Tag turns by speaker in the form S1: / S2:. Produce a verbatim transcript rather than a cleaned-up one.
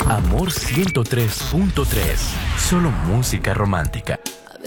S1: Amor ciento tres punto tres. Solo música romántica.